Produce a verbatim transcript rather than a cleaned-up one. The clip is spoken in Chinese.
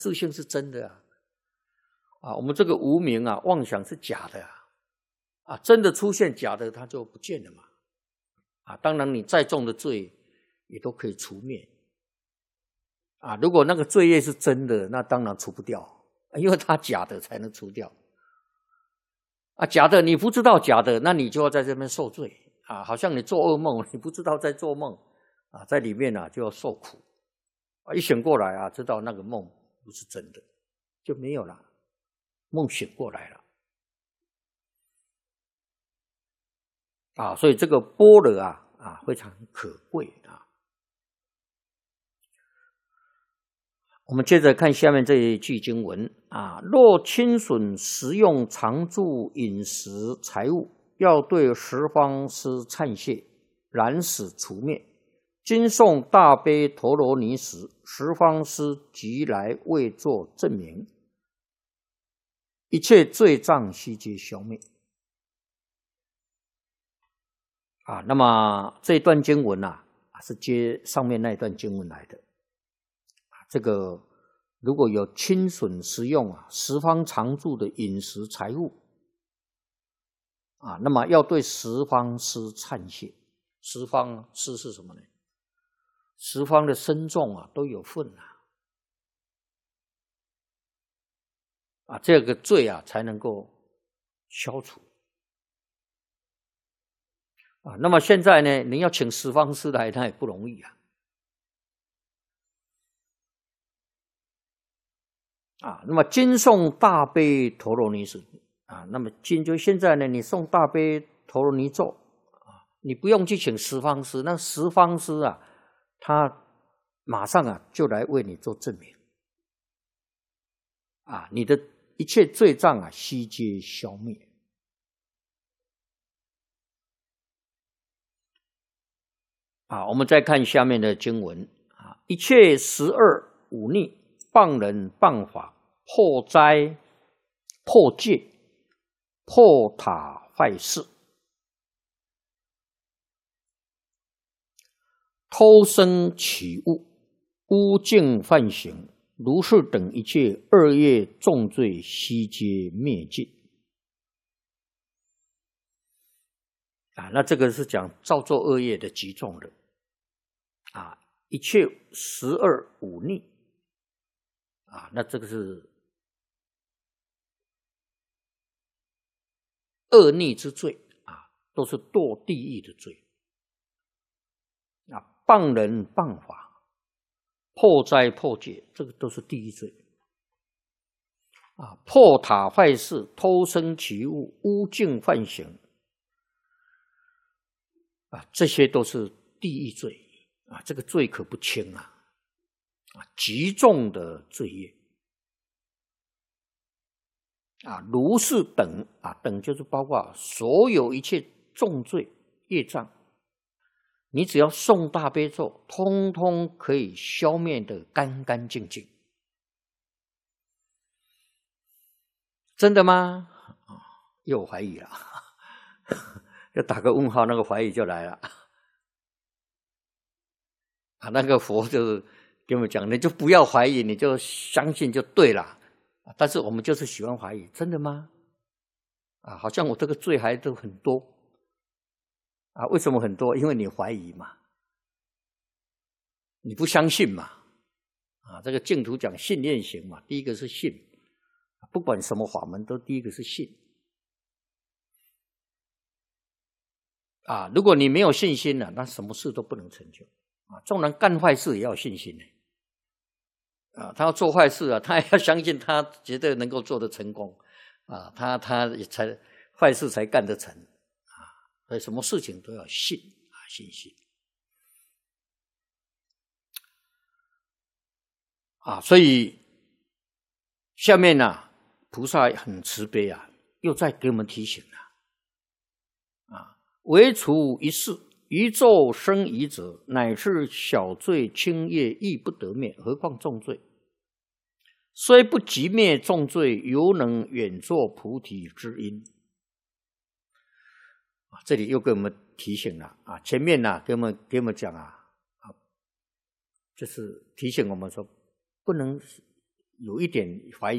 自性是真的啊，啊，我们这个无明啊，妄想是假的啊，啊，真的出现假的，它就不见了嘛，啊，当然你再重的罪也都可以除灭，啊，如果那个罪业是真的，那当然除不掉，因为它假的才能除掉，啊，假的你不知道假的，那你就要在这边受罪啊，好像你做噩梦，你不知道在做梦啊，在里面啊就要受苦，啊，一醒过来啊，知道那个梦不是真的，就没有了，梦醒过来了，啊，所以这个般若啊啊非常可贵啊。我们接着看下面这一句经文啊，若侵损食用常住饮食财物，要对十方师忏谢，然使除灭。今诵大悲陀罗尼时，十方师即来为作证明，一切罪障悉皆消灭。啊，那么这一段经文啊，是接上面那一段经文来的。这个如果有侵损食用啊，十方常住的饮食财物啊，那么要对十方师忏谢。十方师是什么呢？十方的僧众啊都有份啊，啊，这个罪啊才能够消除啊。那么现在呢，你要请十方师来，那也不容易啊。啊，那么今诵大悲陀罗尼时啊，那么今就现在呢，你诵大悲陀罗尼咒啊，你不用去请十方师，那十方师啊，他马上啊就来为你做证明啊，你的一切罪障啊悉皆消灭啊。我们再看下面的经文啊，一切十二忤逆、谤人谤法、破灾破戒、破塔坏事、偷生起物、污净犯行，如是等一切恶业重罪悉皆灭尽啊。那这个是讲造作恶业的极重的啊，一切十二忤逆啊，那这个是恶逆之罪啊，都是堕地狱的罪啊，谤人谤法、破灾破戒，这个都是地狱罪啊，破塔坏事、偷生起物、污净犯行啊，这些都是地狱罪啊，这个罪可不轻啊，啊，极重的罪业啊，如是等啊，等就是包括所有一切重罪业障，你只要诵大悲咒，通通可以消灭得干干净净。真的吗？又怀疑了，就打个问号，那个怀疑就来了。啊，那个佛就是跟我们讲，你就不要怀疑，你就相信就对了。但是我们就是喜欢怀疑，真的吗？啊，好像我这个罪还都很多啊，为什么很多？因为你怀疑嘛，你不相信嘛。啊，这个净土讲信念行嘛，第一个是信，不管什么法门都第一个是信。啊，如果你没有信心了，那什么事都不能成就啊。纵然干坏事也要有信心呢。啊，他要做坏事啊，他也要相信他绝对能够做得成功啊，他他才坏事才干得成啊，所以什么事情都要信啊，信心啊，所以下面呢、啊，菩萨很慈悲啊，又再给我们提醒了啊，唯除一事，一咒生疑者，乃是小罪轻业亦不得灭，何况重罪？虽不及灭重罪，犹能远作菩提之因。这里又给我们提醒了啊，前面呢、啊、给我们给我们讲啊，啊，就是提醒我们说，不能有一点怀疑。